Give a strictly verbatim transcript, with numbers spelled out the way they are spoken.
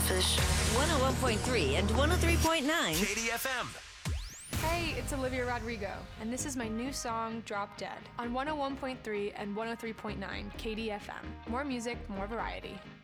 selfish. one oh one point three and one oh three point nine. K D F M. Hey, it's Olivia Rodrigo, and this is my new song, Drop Dead, on one oh one point three and one oh three point nine K D F M. More music, more variety.